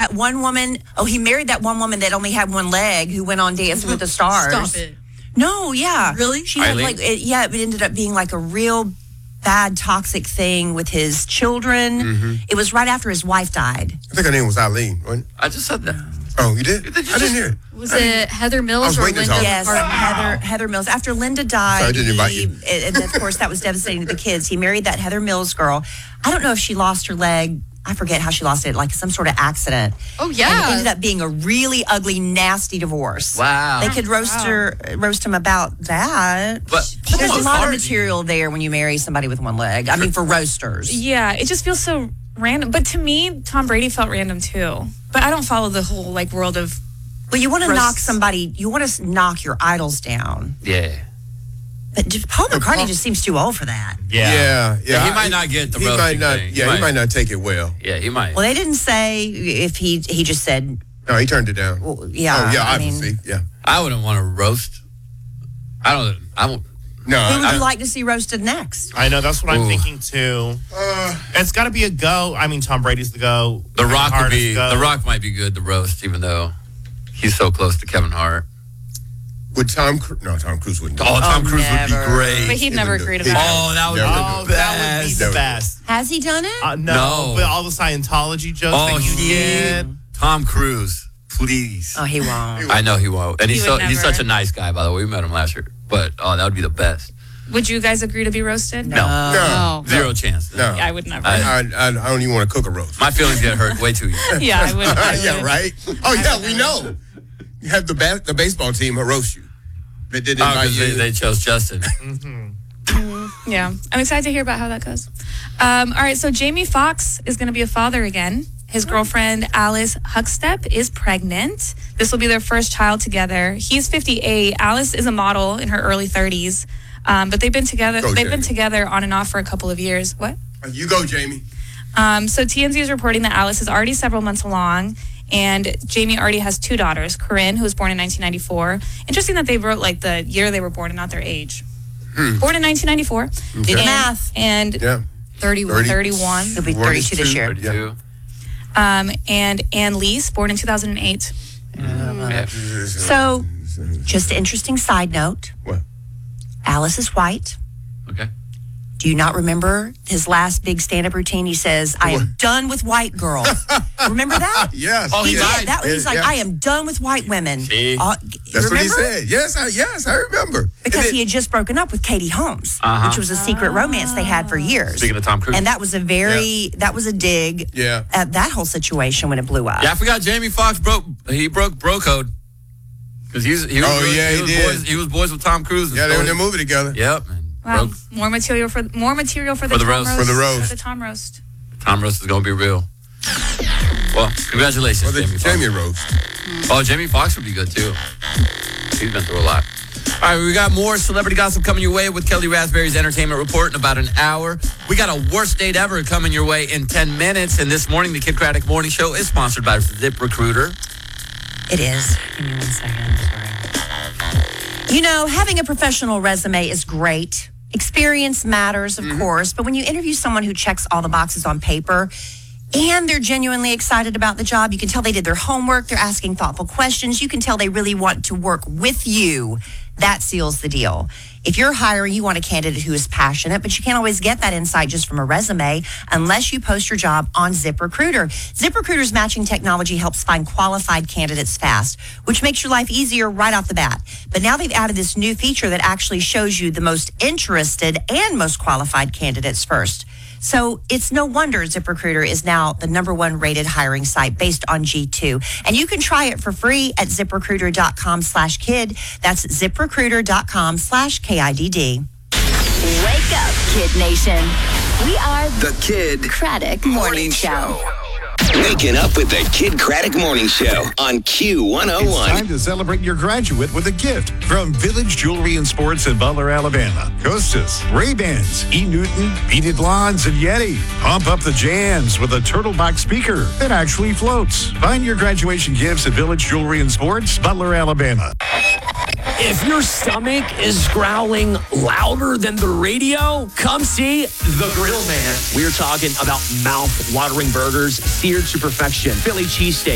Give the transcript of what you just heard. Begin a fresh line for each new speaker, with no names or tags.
that one woman. Oh, he married that one woman that only had one leg who went on Dancing with the Stars.
Stop it.
No, yeah.
Really?
She had it ended up being like a real bad, toxic thing with his children. Mm-hmm. It was right after his wife died.
I think her name was Eileen, wasn't it?
I just said that.
Oh, you did? I didn't hear it.
Was it Heather Mills or Linda?
Yes, Heather Mills. After Linda died,
I didn't invite you.
And of course that was devastating to the kids. He married that Heather Mills girl. I don't know if she lost her leg. I forget how she lost it, like some sort of accident.
Oh, yeah.
And it ended up being a really ugly, nasty divorce.
Wow.
They could roast him about that.
But
there's a lot of material there when you marry somebody with one leg. I mean, for roasters.
Yeah, it just feels so random. But to me, Tom Brady felt random too. But I don't follow the whole world of.
Well, you want to knock somebody. You want to knock your idols down.
Yeah.
But Paul McCartney just seems too old for that.
Yeah.
He might not get the roasting thing.
Yeah, he might not take it well.
Yeah, he might.
Well, they didn't say if he just said.
No, he turned it down.
Well, yeah.
Oh, yeah,
I
obviously. Yeah.
I wouldn't want to roast. I won't.
No.
Who would you like to see roasted next?
I know, that's what I'm thinking too. It's got to be a go. I mean, Tom Brady's the go.
The Rock would be. The Rock might be good to roast, even though he's so close to Kevin Hart.
Would Tom Cruise? No, Tom Cruise wouldn't.
Tom Cruise would be great.
But he'd never agree to that.
That would be the best.
That would be the best.
Has he done it?
No. But all the Scientology jokes that you did.
Tom Cruise, please.
Oh, he won't.
I know he won't. And he's such a nice guy, by the way. We met him last year. But that would be the best.
Would you guys agree to be roasted?
No. Zero chance.
No.
Yeah, I would never.
I don't even want to cook a roast.
My feelings get hurt way too easy.
Yeah, I would.
Yeah, right? Oh, yeah, we know. You have the baseball team who roast you. They didn't invite you.
They chose Justin.
Yeah. I'm excited to hear about how that goes. All right, so Jamie Foxx is going to be a father again. His girlfriend, Alice Huckstep, is pregnant. This will be their first child together. He's 58. Alice is a model in her early 30s. But they've been together. Been together on and off for a couple of years. What?
You go, Jamie.
So TMZ is reporting that Alice is already several months along, and Jamie already has two daughters. Corinne, who was born in 1994. Interesting that they wrote the year they were born and not their age. Born in 1994.
Okay.
Did math.
And 31.
He'll be 32 this year.
32.
And Ann Leese, born in 2008.
So, just an interesting side note.
What?
Alice is white.
Okay.
Do you not remember his last big stand-up routine? He says, I am done with white girls. Remember that?
Yes.
Oh, he died.
He's like, I am done with white women.
See?
That's what he said. Yes, I remember.
Because he had just broken up with Katie Holmes, which was a secret romance they had for years.
Speaking of Tom Cruise.
And that was a that was a dig at that whole situation when it blew up.
Yeah, I forgot Jamie Foxx broke bro code. Because he was boys with Tom Cruise.
Yeah, they were in their movie together.
Yep.
Wow. More material for the roast.
For the roast.
For the Tom roast.
Tom roast is going to be real. Well, congratulations,
Jamie roast.
Oh, Jamie Foxx would be good too. He's been through a lot. All right, we got more celebrity gossip coming your way with Kelly Raspberry's Entertainment Report in about an hour. We got a worst date ever coming your way in 10 minutes. And this morning, the Kid Craddock Morning Show is sponsored by ZipRecruiter.
It is. Give me 1 second. Sorry. You know, having a professional resume is great. Experience matters, of course, but when you interview someone who checks all the boxes on paper and they're genuinely excited about the job, you can tell they did their homework, they're asking thoughtful questions, you can tell they really want to work with you. That seals the deal. If you're hiring, you want a candidate who is passionate, but you can't always get that insight just from a resume unless you post your job on ZipRecruiter. ZipRecruiter's matching technology helps find qualified candidates fast, which makes your life easier right off the bat. But now they've added this new feature that actually shows you the most interested and most qualified candidates first. So it's no wonder ZipRecruiter is now the #1 rated hiring site based on G2. And you can try it for free at ZipRecruiter.com/kid. That's ZipRecruiter.com/KIDD.
Wake up, Kid Nation. We are the Kid Craddock Morning Show.
Waking up with the Kid Craddock Morning Show on Q101.
It's time to celebrate your graduate with a gift from Village Jewelry and Sports in Butler, Alabama. Costas, Ray-Bans, E. Newton, Beaded Blondes, and Yeti. Pump up the jams with a turtle box speaker that actually floats. Find your graduation gifts at Village Jewelry and Sports, Butler, Alabama.
If your stomach is growling louder than the radio, come see The Grill Man. We're talking about mouth-watering burgers, seared to perfection, Philly cheesesteak,